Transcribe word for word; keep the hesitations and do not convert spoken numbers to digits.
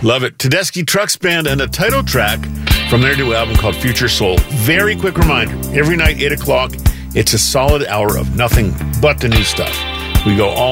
Love it. Tedeschi Trucks Band and a title track from their new album called Future Soul. Very quick reminder, every night, eight o'clock, it's a solid hour of nothing but the new stuff. We go all